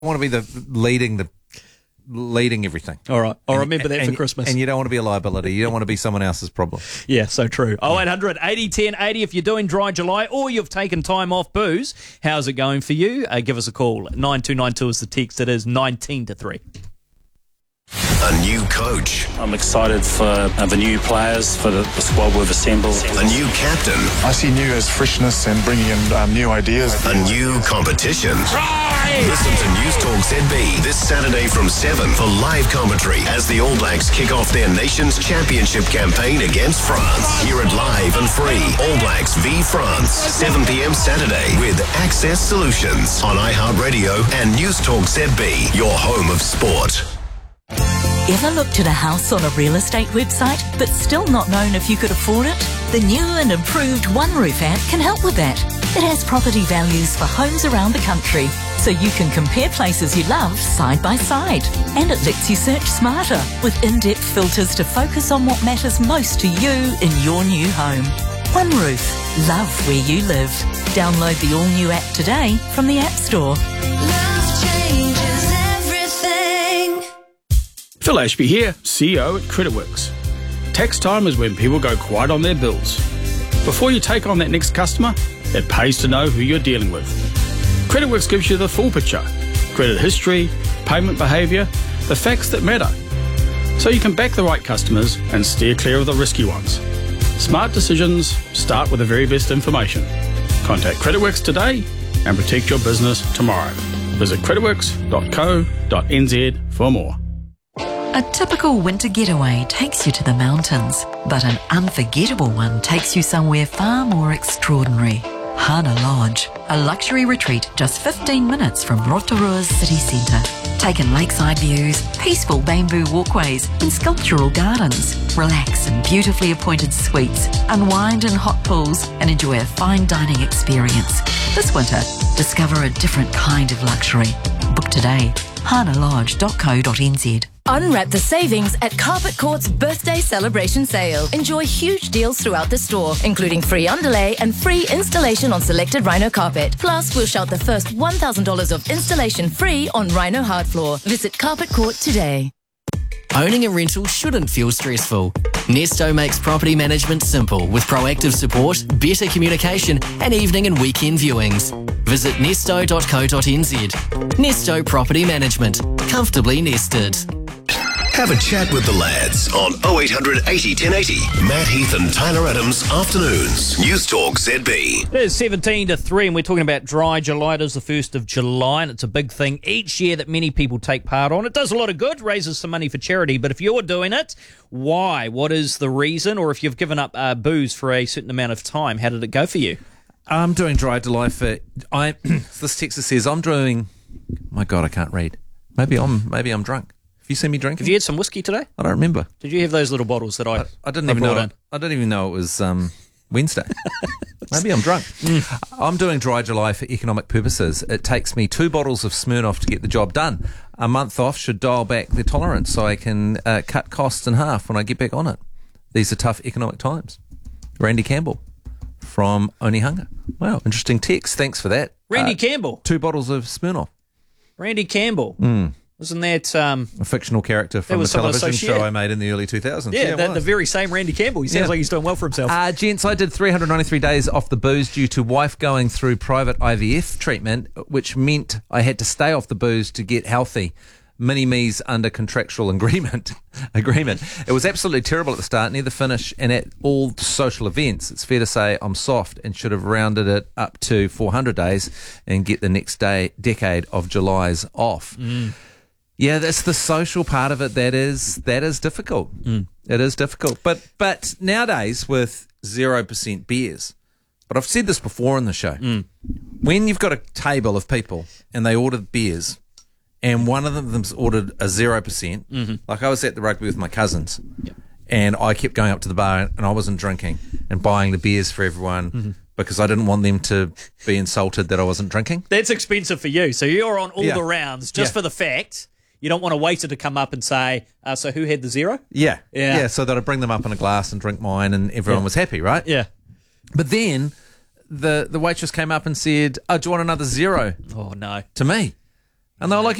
I want to be the leading everything. All right. I'll remember that for Christmas. And you don't want to be a liability. You don't want to be someone else's problem. Yeah, so true. 0800 80 10 80 if you're doing Dry July or you've taken time off booze. How's it going for you? Give us a call. 9292 is the text. It is 19 to 3. A new coach. I'm excited for the new players, for the squad we've assembled. A new captain. I see new as freshness and bringing in new ideas. A new competition. Listen to News Talk ZB this Saturday from 7 for live commentary as the All Blacks kick off their nation's championship campaign against France. Hear it live and free. All Blacks v France, 7 p.m. Saturday with Access Solutions on iHeartRadio and News Talk ZB, your home of sport. Ever looked at a house on a real estate website but still not known if you could afford it? The new and improved OneRoof app can help with that. It has property values for homes around the country, so you can compare places you love side by side. And it lets you search smarter with in-depth filters to focus on what matters most to you in your new home. OneRoof. Love where you live. Download the all-new app today from the App Store. Love changes everything. Phil Ashby here, CEO at CreditWorks. Tax time is when people go quiet on their bills. Before you take on that next customer, it pays to know who you're dealing with. CreditWorks gives you the full picture: credit history, payment behaviour, the facts that matter. So you can back the right customers and steer clear of the risky ones. Smart decisions start with the very best information. Contact CreditWorks today and protect your business tomorrow. Visit creditworks.co.nz for more. A typical winter getaway takes you to the mountains, but an unforgettable one takes you somewhere far more extraordinary. Hana Lodge, a luxury retreat just 15 minutes from Rotorua's city centre. Take in lakeside views, peaceful bamboo walkways and sculptural gardens. Relax in beautifully appointed suites, unwind in hot pools and enjoy a fine dining experience. This winter, discover a different kind of luxury. Book today. hanalodge.co.nz. Unwrap the savings at Carpet Court's birthday celebration sale. Enjoy huge deals throughout the store, including free underlay and free installation on selected Rhino carpet. Plus, we'll shout the first $1,000 of installation free on Rhino hard floor. Visit Carpet Court today. Owning a rental shouldn't feel stressful. Nesto makes property management simple with proactive support, better communication and evening and weekend viewings. Visit nesto.co.nz. Nesto Property Management. Comfortably nested. Have a chat with the lads on 0800 80 1080. Matt Heath and Tyler Adams Afternoons. News Talk ZB. It is 17 to 3 and we're talking about Dry July. It is the 1st of July and it's a big thing each year that many people take part on. It does a lot of good, raises some money for charity, but if you're doing it, why? What is the reason? Or if you've given up booze for a certain amount of time, how did it go for you? I'm doing Dry July for... this text says, I'm doing... My God, I can't read. Maybe I'm drunk. Have you seen me drinking? Have you had some whiskey today? I don't remember. Did you have those little bottles that I didn't even know? I didn't even know it was Wednesday. Maybe I'm drunk. I'm doing Dry July for economic purposes. It takes me 2 bottles of Smirnoff to get the job done. A month off should dial back the tolerance so I can cut costs in half when I get back on it. These are tough economic times. Randy Campbell from Only Hunger. Wow, interesting text. Thanks for that. Randy Campbell. 2 bottles of Smirnoff. Randy Campbell. Wasn't that... a fictional character from the television show I made in the early 2000s. Yeah, the very same Randy Campbell. He sounds like he's doing well for himself. Gents, I did 393 days off the booze due to wife going through private IVF treatment, which meant I had to stay off the booze to get healthy. Mini-me's under contractual agreement. It was absolutely terrible at the start, near the finish, and at all social events. It's fair to say I'm soft and should have rounded it up to 400 days and get the next decade of Julys off. Yeah, that's the social part of it that is difficult. It is difficult. But nowadays with 0% beers, but I've said this before in the show, when you've got a table of people and they ordered beers and one of them's ordered a 0%, like I was at the rugby with my cousins and I kept going up to the bar and I wasn't drinking and buying the beers for everyone because I didn't want them to be insulted that I wasn't drinking. That's expensive for you. So you're on all the rounds just for the fact... You don't want a waiter to come up and say, so who had the 0? Yeah, so that I bring them up in a glass and drink mine and everyone was happy, right? Yeah. But then the waitress came up and said, do you want another 0? Oh, no. To me. And they were like,